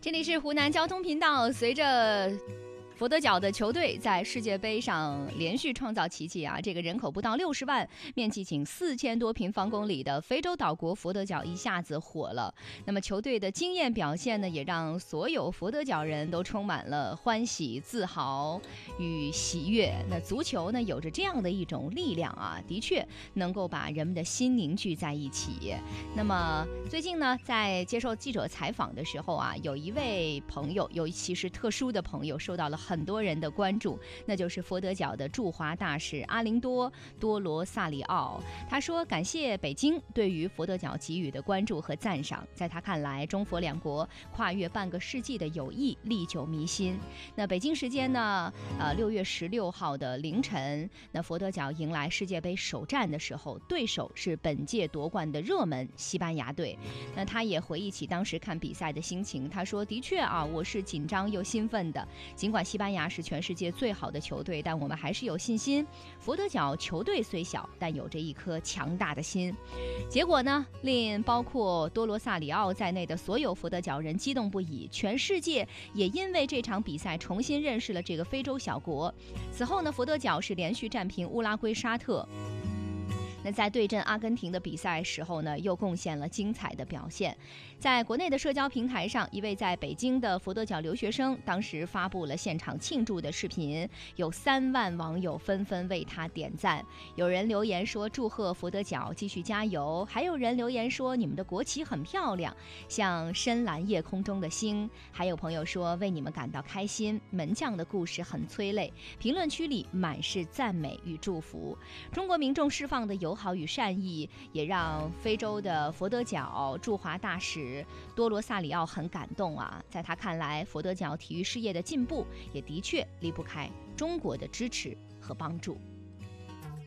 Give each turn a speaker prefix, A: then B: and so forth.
A: 这里是湖南交通频道。随着佛得角的球队在世界杯上连续创造奇迹啊！这个人口不到60万、面积仅4000多平方公里的非洲岛国佛得角一下子火了。那么球队的惊艳表现呢，也让所有佛得角人都充满了欢喜、自豪与喜悦。那足球呢，有着这样的一种力量啊，的确能够把人们的心凝聚在一起。那么最近呢，在接受记者采访的时候啊，有一位朋友，尤其是特殊的朋友，受到了很多人的关注，那就是佛得角的驻华大使阿林多·多罗萨里奥。他说感谢北京对于佛得角给予的关注和赞赏，在他看来，中佛两国跨越半个世纪的友谊历久弥新。那北京时间呢，6月16号的凌晨，那佛得角迎来世界杯首战的时候，对手是本届夺冠的热门西班牙队。那他也回忆起当时看比赛的心情，他说的确啊，我是紧张又兴奋的，尽管西班牙是全世界最好的球队，但我们还是有信心。佛得角球队虽小，但有着一颗强大的心。结果呢，令包括多罗萨里奥在内的所有佛得角人激动不已，全世界也因为这场比赛重新认识了这个非洲小国。此后呢，佛得角是连续战平乌拉圭、沙特。那在对阵阿根廷的比赛时候呢，又贡献了精彩的表现。在国内的社交平台上，一位在北京的佛得角留学生当时发布了现场庆祝的视频，有3万网友纷纷为他点赞。有人留言说祝贺佛得角继续加油，还有人留言说你们的国旗很漂亮，像深蓝夜空中的星。还有朋友说为你们感到开心，门将的故事很催泪。评论区里满是赞美与祝福。中国民众释放的友好与善意，也让非洲的佛得角驻华大使多罗萨里奥很感动啊。在他看来，佛得角体育事业的进步也的确离不开中国的支持和帮助。